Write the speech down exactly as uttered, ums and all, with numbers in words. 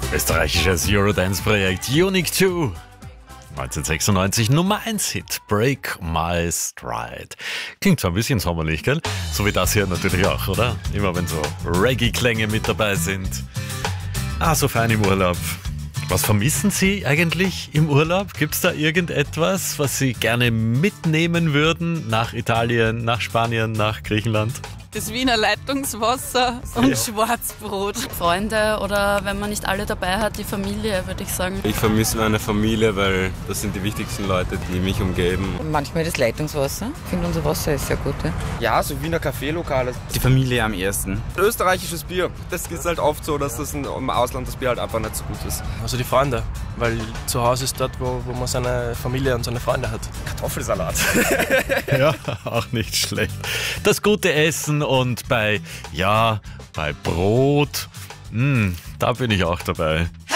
Österreichisches Eurodance-Projekt Unique zwei. neunzehnhundertsechsundneunzig Nummer eins Hit Break My Stride. Klingt zwar ein bisschen sommerlich, gell? So wie das hier natürlich auch, oder? Immer wenn so Reggae-Klänge mit dabei sind. Ah, so fein im Urlaub. Was vermissen Sie eigentlich im Urlaub? Gibt es da irgendetwas, was Sie gerne mitnehmen würden nach Italien, nach Spanien, nach Griechenland? Das Wiener Leitungswasser und ja. Schwarzbrot. Freunde oder wenn man nicht alle dabei hat, die Familie, würde ich sagen. Ich vermisse meine Familie, weil das sind die wichtigsten Leute, die mich umgeben. Manchmal das Leitungswasser. Ich finde, unser Wasser ist sehr gut. Ja, ja, so Wiener Kaffeelokale. Die Familie am ersten. Österreichisches Bier. Das ist halt oft so, dass das im Ausland das Bier halt einfach nicht so gut ist. Also die Freunde, weil zu Hause ist dort, wo, wo man seine Familie und seine Freunde hat. Kartoffelsalat. Ja, auch nicht schlecht. Das gute Essen und bei, ja, bei Brot, mh, da bin ich auch dabei.